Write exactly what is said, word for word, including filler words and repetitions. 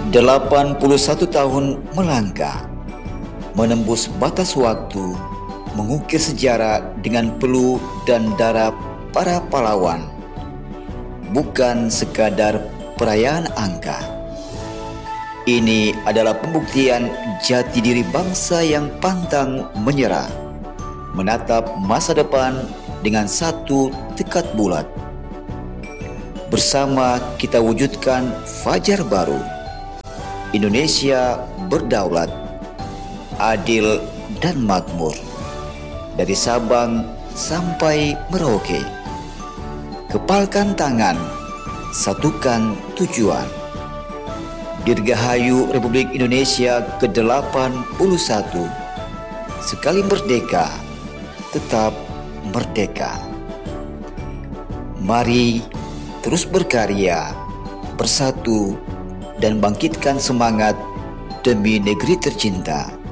delapan puluh satu tahun melangkah, menembus batas waktu, mengukir sejarah dengan peluh dan darah para pahlawan. Bukan sekadar perayaan angka. Ini adalah pembuktian jati diri bangsa yang pantang menyerah, menatap masa depan dengan satu tekad bulat. Bersama kita wujudkan fajar baru. Indonesia berdaulat, adil dan makmur. Dari Sabang sampai Merauke. Kepalkan tangan, satukan tujuan. Dirgahayu Republik Indonesia ke delapan puluh satu. Sekali merdeka, tetap merdeka. Mari terus berkarya, bersatu, dan bangkitkan semangat demi negeri tercinta.